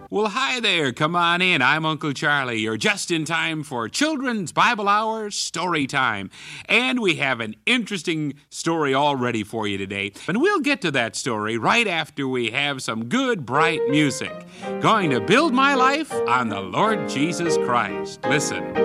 Well, hi there. Come on in. I'm Uncle Charlie. You're just in time for Children's Bible Hour Story Time. And we have an interesting story all ready for you today. And we'll get to that story right after we have some good, bright music. Going to build my life on the Lord Jesus Christ. Listen.